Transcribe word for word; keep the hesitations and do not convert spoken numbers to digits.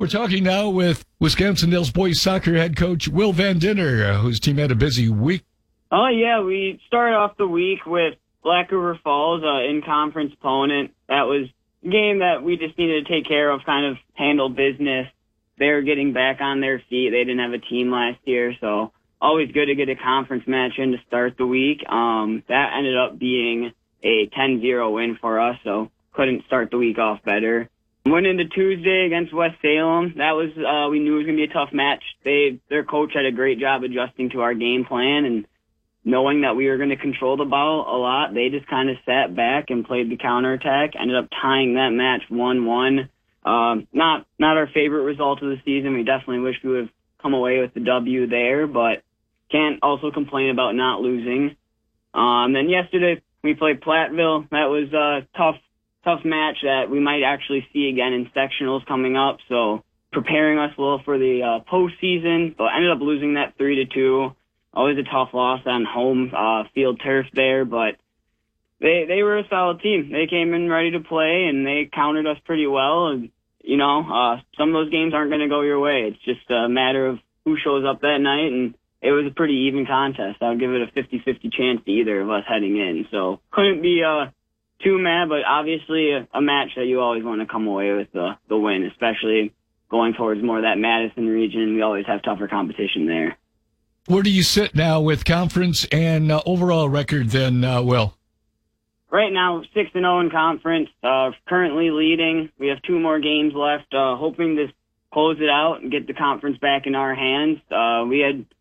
We're talking now with Wisconsin Dells boys soccer head coach Will Van Dinner, uh, whose team had a busy week. Oh, yeah, we started off the week with Black River Falls, uh, in-conference opponent. That was a game that we just needed to take care of, kind of handle business. They were getting back on their feet. They didn't have a team last year, so always good to get a conference match in to start the week. Um, that ended up being a ten zero win for us, so couldn't start the week off better. Went into Tuesday against West Salem. That was, uh, we knew it was going to be a tough match. They, their coach had a great job adjusting to our game plan, and knowing that we were going to control the ball a lot, they just kind of sat back and played the counterattack. Ended up tying that match one one. Um, not not our favorite result of the season. We definitely wish we would have come away with the W there, but can't also complain about not losing. Um, then yesterday we played Platteville. That was a tough tough match that we might actually see again in sectionals coming up. So preparing us well for the uh, postseason, but ended up losing that three to two. Always a tough loss on home uh, field turf there, but they they were a solid team. They came in ready to play, and they countered us pretty well. And, you know, uh, some of those games aren't going to go your way. It's just a matter of who shows up that night, and it was a pretty even contest. I would give it a fifty-fifty chance to either of us heading in. So couldn't be uh, too mad, but obviously a, a match that you always want to come away with the, the win, especially going towards more of that Madison region. We always have tougher competition there. Where do you sit now with conference and uh, overall record then, uh, Will? Right now, six and oh in conference, uh, currently leading. We have two more games left, uh, hoping to close it out and get the conference back in our hands. Uh, we had